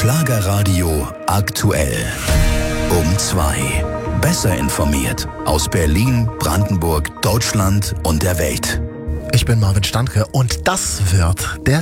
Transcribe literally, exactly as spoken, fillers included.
Schlagerradio aktuell. Um zwei. Besser informiert aus Berlin, Brandenburg, Deutschland und der Welt. Ich bin Marvin Standke und das wird der